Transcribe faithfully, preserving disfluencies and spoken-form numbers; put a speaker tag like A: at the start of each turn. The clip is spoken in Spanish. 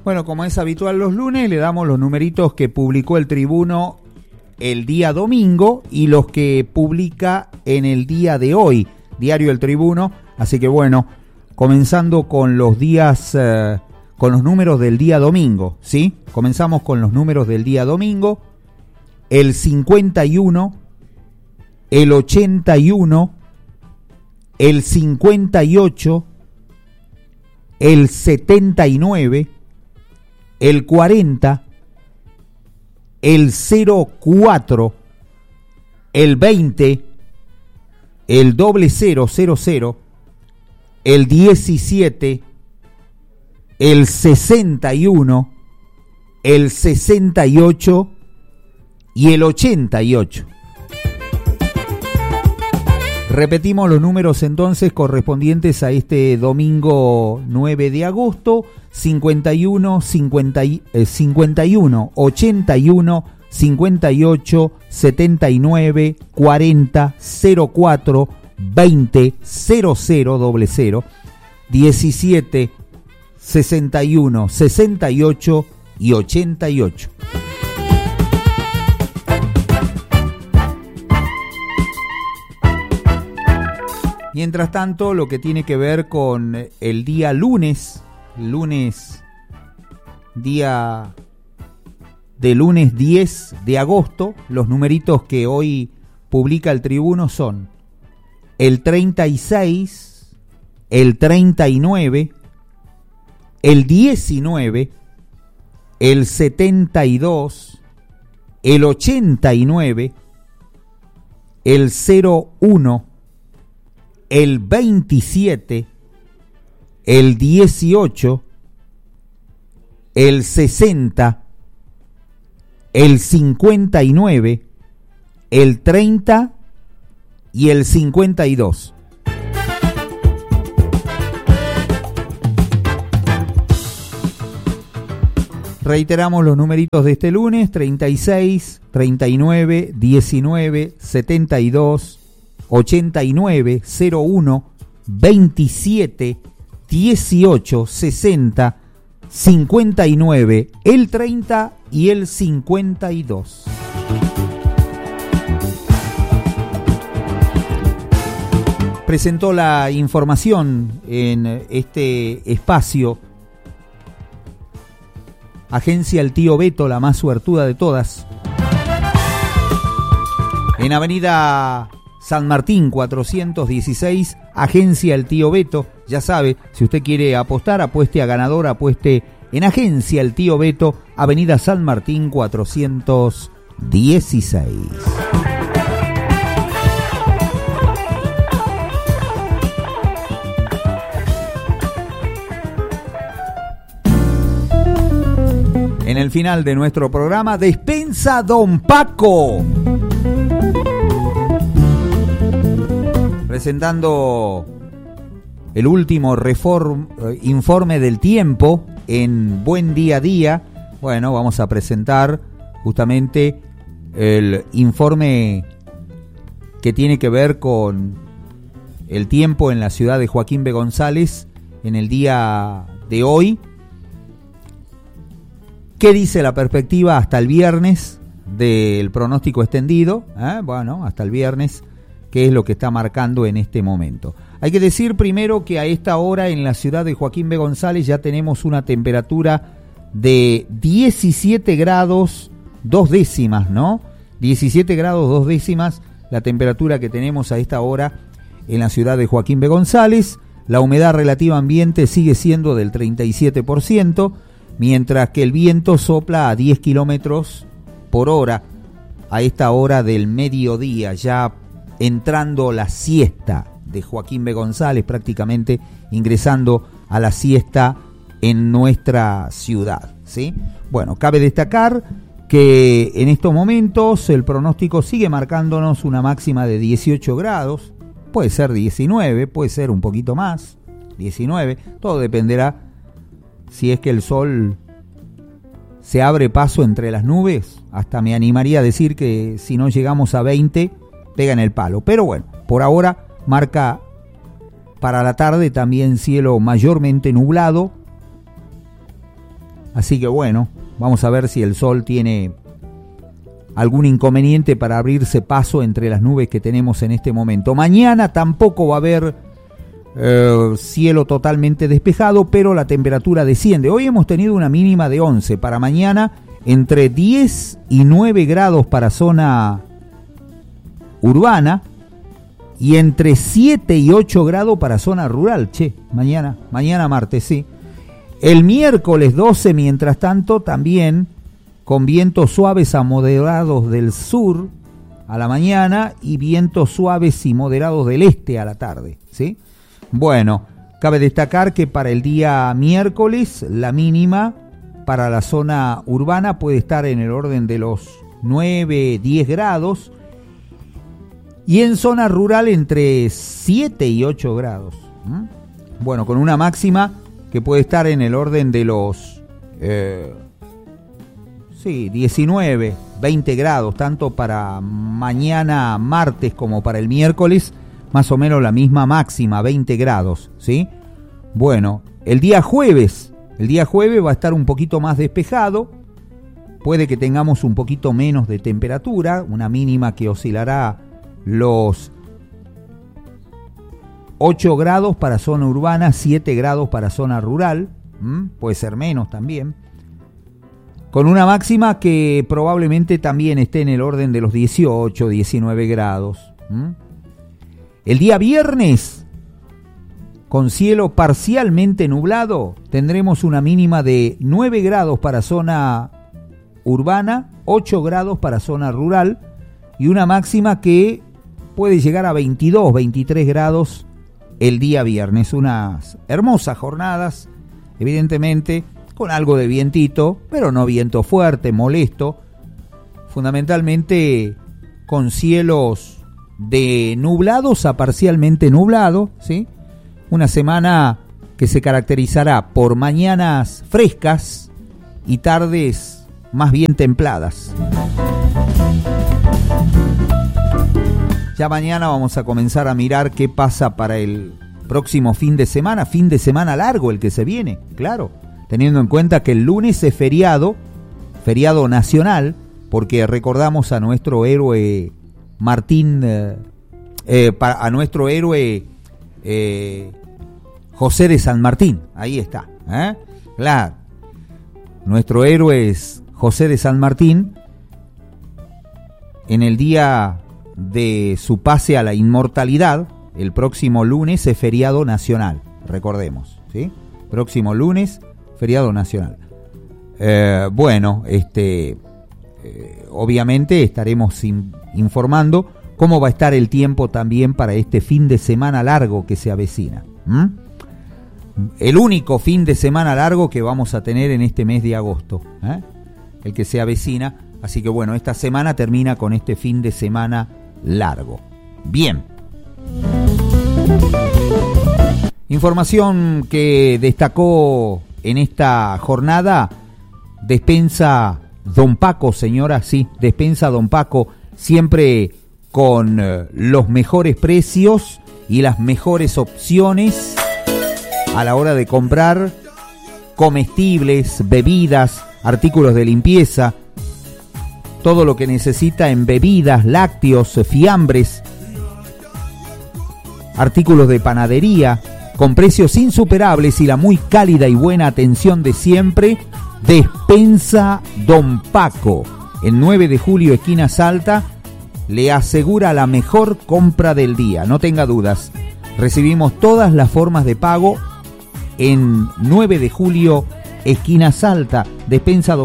A: Bueno, como es habitual los lunes, le damos los numeritos que publicó el Tribuno el día domingo y los que publica en el día de hoy, Diario El Tribuno. Así que bueno, comenzando con los días, eh, con los números del día domingo, ¿sí? Comenzamos con los números del día domingo. El cincuenta y uno, el ochenta y uno, el cincuenta y ocho, el setenta y nueve, el cuarenta, el cero cuatro, el veinte, el doble cero cero cero, el diecisiete, el sesenta y uno, el sesenta y ocho y el ochenta y ocho. Repetimos los números entonces correspondientes a este domingo nueve de agosto: cincuenta y uno, cincuenta, eh, cincuenta y uno, ochenta y uno, cincuenta y ocho, setenta y nueve, cuarenta, cero cuatro, veinte, cero cero, doble cero, diecisiete, sesenta y uno, sesenta y ocho y ochenta y ocho. Mientras tanto, lo que tiene que ver con el día lunes, lunes, día de lunes diez de agosto, los numeritos que hoy publica el Tribuno son el treinta y seis, el treinta y nueve, el diecinueve, el setenta y dos, el ochenta y nueve, el cero uno, el veintisiete, el dieciocho, el sesenta, el cincuenta y nueve, el treinta y el cincuenta y dos. Reiteramos los numeritos de este lunes: treinta y seis, treinta y nueve, diecinueve, setenta y dos, ochenta y nueve, cero uno, veintisiete, dieciocho, sesenta, cincuenta y nueve, el treinta y el cincuenta y dos. Presentó la información en este espacio Agencia El Tío Beto, la más suertuda de todas, en Avenida San Martín cuatrocientos dieciséis, Agencia El Tío Beto. Ya sabe, si usted quiere apostar, apueste a ganador, apueste en Agencia El Tío Beto, Avenida San Martín cuatrocientos dieciséis. En el final de nuestro programa, Despensa Don Paco, presentando el último reform, eh, informe del tiempo en Buen Día a Día. Bueno, vamos a presentar justamente el informe que tiene que ver con el tiempo en la ciudad de Joaquín B. González en el día de hoy. ¿Qué dice la perspectiva hasta el viernes del pronóstico extendido? ¿Eh? Bueno, hasta el viernes, ¿qué es lo que está marcando en este momento? Hay que decir primero que a esta hora en la ciudad de Joaquín B. González ya tenemos una temperatura de diecisiete grados dos décimas, ¿no? diecisiete grados dos décimas, la temperatura que tenemos a esta hora en la ciudad de Joaquín B. González. La humedad relativa ambiente sigue siendo del treinta y siete por ciento, mientras que el viento sopla a diez kilómetros por hora a esta hora del mediodía, ya entrando la siesta de Joaquín B. González, prácticamente ingresando a la siesta en nuestra ciudad, ¿sí? Bueno, cabe destacar que en estos momentos el pronóstico sigue marcándonos una máxima de dieciocho grados, puede ser diecinueve, puede ser un poquito más, diecinueve, todo dependerá si es que el sol se abre paso entre las nubes. Hasta me animaría a decir que si no llegamos a veinte, pega en el palo. Pero bueno, por ahora marca para la tarde también cielo mayormente nublado. Así que bueno, vamos a ver si el sol tiene algún inconveniente para abrirse paso entre las nubes que tenemos en este momento. Mañana tampoco va a haber eh, cielo totalmente despejado, pero la temperatura desciende. Hoy hemos tenido una mínima de once, para mañana entre diez y nueve grados para zona urbana y entre siete y ocho grados para zona rural. Che, mañana, mañana martes, sí. El miércoles doce, mientras tanto, también con vientos suaves a moderados del sur a la mañana y vientos suaves y moderados del este a la tarde, ¿sí? Bueno, cabe destacar que para el día miércoles la mínima para la zona urbana puede estar en el orden de los nueve, diez grados y en zona rural entre siete y ocho grados. ¿Mm? Bueno, con una máxima que puede estar en el orden de los eh, sí, diecinueve, veinte grados, tanto para mañana martes como para el miércoles, más o menos la misma máxima, veinte grados, ¿sí? Bueno, el día jueves, el día jueves va a estar un poquito más despejado, puede que tengamos un poquito menos de temperatura, una mínima que oscilará los ocho grados para zona urbana, siete grados para zona rural, ¿m? Puede ser menos también, con una máxima que probablemente también esté en el orden de los dieciocho, diecinueve grados. ¿Mm? El día viernes, con cielo parcialmente nublado, tendremos una mínima de nueve grados para zona urbana, ocho grados para zona rural y una máxima que puede llegar a veintidós, veintitrés grados el día viernes. Unas hermosas jornadas, evidentemente, con algo de vientito, pero no viento fuerte, molesto, fundamentalmente con cielos de nublados a parcialmente nublado, ¿sí? Una semana que se caracterizará por mañanas frescas y tardes más bien templadas. Ya mañana vamos a comenzar a mirar qué pasa para el próximo fin de semana, fin de semana largo el que se viene, claro. Teniendo en cuenta que el lunes es feriado, feriado nacional, porque recordamos a nuestro héroe Martín, eh, eh, para, a nuestro héroe eh, José de San Martín, ahí está, ¿eh? Claro, nuestro héroe es José de San Martín, en el día de su pase a la inmortalidad, el próximo lunes es feriado nacional, recordemos, ¿sí? Próximo lunes, feriado nacional. Eh, bueno, este, eh, obviamente estaremos in, informando cómo va a estar el tiempo también para este fin de semana largo que se avecina. ¿Mm? El único fin de semana largo que vamos a tener en este mes de agosto, ¿eh? El que se avecina. Así que bueno, esta semana termina con este fin de semana largo. Bien. Información que destacó en esta jornada, Despensa Don Paco, señora, sí, Despensa Don Paco, siempre con eh, los mejores precios y las mejores opciones a la hora de comprar comestibles, bebidas, artículos de limpieza, todo lo que necesita en bebidas, lácteos, fiambres, artículos de panadería, con precios insuperables y la muy cálida y buena atención de siempre. Despensa Don Paco, el nueve de julio, esquina Salta, le asegura la mejor compra del día, no tenga dudas. Recibimos todas las formas de pago en nueve de julio, esquina Salta. Despensa Don